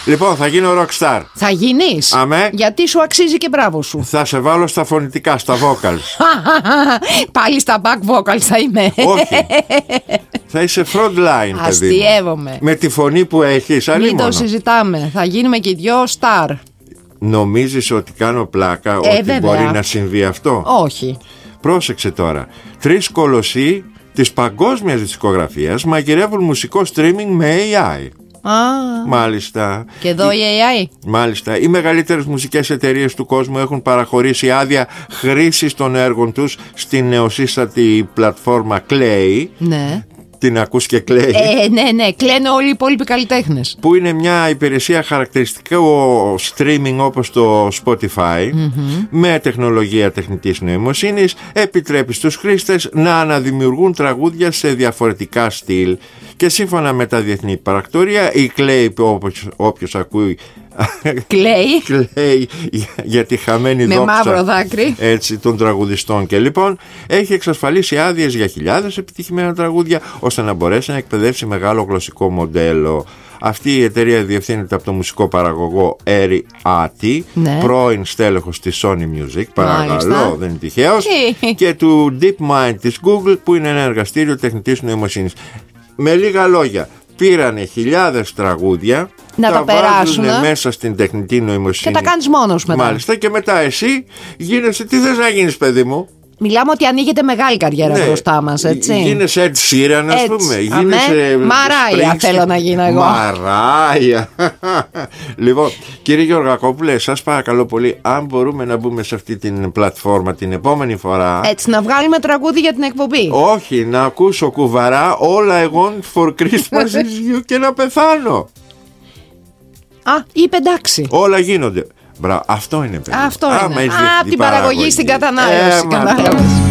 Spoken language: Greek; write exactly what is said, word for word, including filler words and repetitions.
Λοιπόν, θα γίνω rockstar. Θα γίνεις? Αμέ. Γιατί σου αξίζει και μπράβο σου. Θα σε βάλω στα φωνητικά, στα vocals. Πάλι στα back vocals θα είμαι. Όχι. Θα είσαι front line, παιδί. Αστειεύομαι. Με τη φωνή που έχεις, Μην αλίμονο. το συζητάμε. Θα γίνουμε και οι δυο star. Νομίζεις ότι κάνω πλάκα, Ε, ότι βέβαια. μπορεί να συμβεί αυτό? Όχι. Πρόσεξε τώρα. Τρεις κολοσσοί της παγκόσμιας δισκογραφίας μαγειρεύουν μουσικό streaming με έι άι. Α, Μάλιστα. και εδώ η έι άι. Μάλιστα. Οι μεγαλύτερες μουσικές εταιρείες του κόσμου έχουν παραχωρήσει άδεια χρήσης των έργων τους στην νεοσύστατη πλατφόρμα Clay. Ναι. Την ακούς και Clay. Ε, ναι, ναι. Κλαίνε όλοι οι υπόλοιποι καλλιτέχνες. Που είναι μια υπηρεσία χαρακτηριστικό streaming όπως το Spotify, mm-hmm. με τεχνολογία τεχνητής νοημοσύνης, επιτρέπει στους χρήστες να αναδημιουργούν τραγούδια σε διαφορετικά στυλ. Και σύμφωνα με τα διεθνή παρακτορία, η Clay, όποιος, όποιος ακούει Κλαίει. Κλαίει για τη χαμένη με δόξα, μαύρο δάκρυ, έτσι, των τραγουδιστών. Και λοιπόν έχει εξασφαλίσει άδειες για χιλιάδες επιτυχημένα τραγούδια, ώστε να μπορέσει να εκπαιδεύσει μεγάλο γλωσσικό μοντέλο. Αυτή η εταιρεία διευθύνεται από το μουσικό παραγωγό Έρι Άτι, ναι. πρώην στέλεχος της Sony Music, παρακαλώ, μάλιστα. δεν είναι τυχαίος, και του DeepMind της Google, που είναι ένα εργαστήριο τεχνητής νοημοσύνης. Με λίγα λόγια, πήρανε χιλιάδες τραγούδια, να τα, τα περάσουν μέσα στην τεχνητή νοημοσύνη και τα κάνεις μόνος μετά. Μάλιστα, και μετά εσύ γίνεσαι, τι θες να γίνεις, παιδί μου? Μιλάμε ότι ανοίγεται μεγάλη καριέρα, ναι, μπροστά μας, έτσι. Γίνεσαι Ed Sheeran, ας πούμε. Γίνεσαι Μαράια, θέλω να γίνω εγώ. Μαράια. Λοιπόν, κύριε Γεωργακόπουλε, σας παρακαλώ πολύ, αν μπορούμε να μπούμε σε αυτή την πλατφόρμα την επόμενη φορά. Έτσι, να βγάλουμε τραγούδι για την εκπομπή. Όχι, να ακούσω κουβαρά All I Want for Christmas is You και να πεθάνω. Α, είπε εντάξει. Όλα γίνονται. Μπράβο, αυτό είναι, παιδί. Αυτό είναι. Άμα Α, από την παραγωγή στην κατανάλωση. Ε,